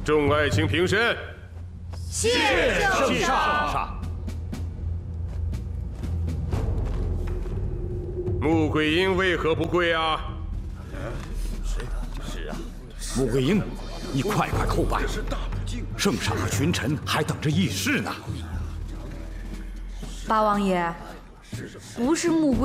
众爱卿平身。 谢圣上。 穆桂英为何不跪啊？ 是啊，穆桂英，你快叩拜！圣上和群臣还等着议事呢。 八王爷，不是穆桂